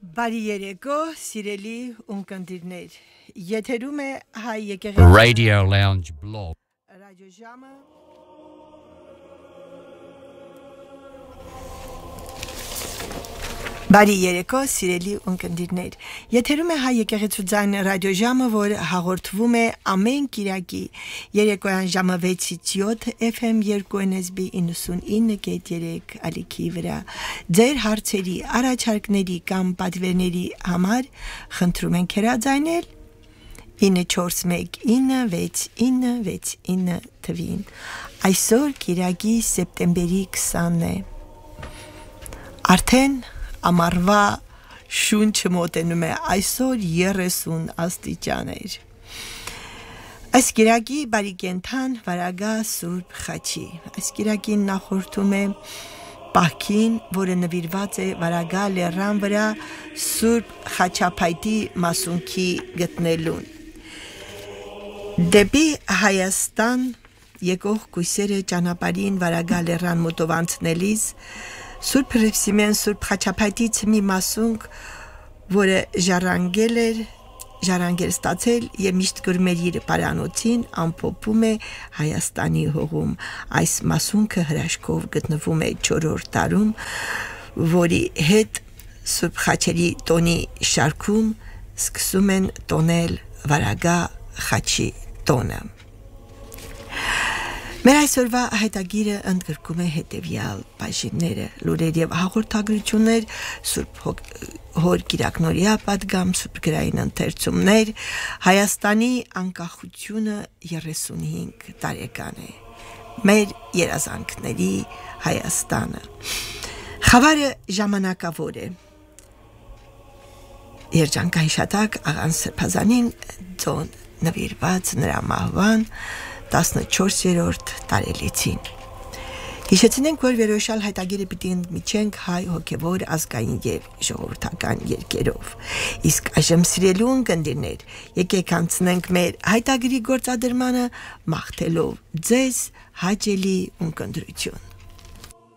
Բարի երեկո, սիրելի ունկնդիրներ, եթերում է հայ եկեղեցի Radio Lounge blog. ռադիոժամը Բարի երեկո, սիրելի ունկնդիրներ, եթերում է հայ եկեղեցու ձայն ռադիոժամը, որ հաղորդվում է ամեն կիրակի երեկոյան ժամը 6-ից 7 FM 2 NSB 99.3 ալիքի վրա։ Ձեր հարցերի, առաջարկների կամ պատվերների համար խնդրում ենք հեռաձայնել 941969969 թվին։ Այսօր կիրակի սեպտեմբերի 20-ն է։ Արդեն ամառվա շունչը մոտենում է այսօր 30 աստիճաներ։ Այս կիրակի բարի կենդան վարագա Սուրբ Խաչի։ Այս կիրակին նախորդում է պահքին, որը նվիրված է վարագա լեռան վրա Սուրբ Խաչապայտի մասունքի գտնելուն։ Դեպի Հայաստան եկող կույսերը ճանապարհին վարագա լեռան մոտով անցնելիս Սուրբ Հռիփսիմեն Սուրբ Խաչապայտից մի մասունք, որը ժառանգել ստացել եւ միշտ գրմեր իր պարանոցին, ամփոփում է Հայաստանի հողում։ Այս մասունքը հրաշքով գտնվում է 4-րդ տարում, որի հետ Սուրբ Խաչերի տոնի շարքում սկսում են տոնել վարագա Խաչի տոնը։ Մեր այսօրվա հայտագիրը ընդգրկում է հետևյալ բաժինները՝ լուրեր եւ հաղորդագրություններ, Սուրբ Հոր Կիրակնորիա պատգամ, Սուրբ գրային ընթերցումներ, Հայաստանի անկախությունը 35 տարեկան է։ Մեր երազանքների Հայաստանը։ Խավարը ժամանակավոր է։ Երջանկային շատակ աղան Սրբազանին ձոն նվիրված նրա մահվան 14-րդ տարելիցին։ Հիշեցնենք, որ վերոշալ հայտագիրը պիտի ընդմիջենք հայ հոգևոր ազգային եւ ժողովրդական երգերով։ Իսկ այժմ սիրելի ունկնդիրներ, եկեք անցնենք մեր հայտագիրի գործադրմանը, մաղթելով ձեզ հաճելի ունկնդրություն։